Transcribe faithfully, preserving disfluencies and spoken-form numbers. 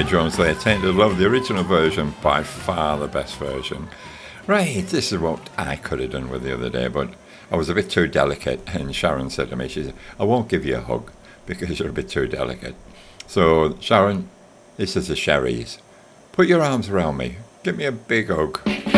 Roy Jones there, Tainted Love, the original version, by far the best version. Right, this is what I could have done with the other day, but I was a bit too delicate, and Sharon said to me, she said, I won't give you a hug because you're a bit too delicate. So, Sharon, this is the Sherries. Put your arms around me. Give me a big hug.